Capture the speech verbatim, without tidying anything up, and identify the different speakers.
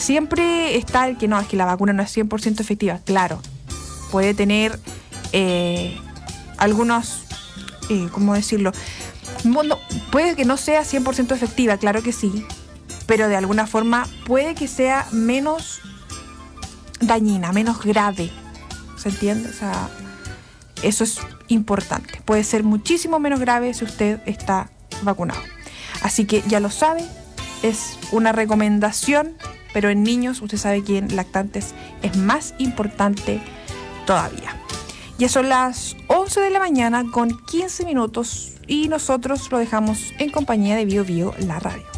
Speaker 1: siempre está el que no, es que la vacuna no es cien por ciento efectiva. Claro, puede tener eh, algunos, eh, ¿cómo decirlo? Bueno, puede que no sea cien por ciento efectiva, claro que sí, pero de alguna forma puede que sea menos dañina, menos grave. ¿Se entiende? O sea, eso es importante. Puede ser muchísimo menos grave si usted está vacunado. Así que ya lo sabe, es una recomendación, pero en niños usted sabe que en lactantes es más importante todavía. Ya son las once de la mañana con quince minutos y nosotros lo dejamos en compañía de Bio Bio, la radio.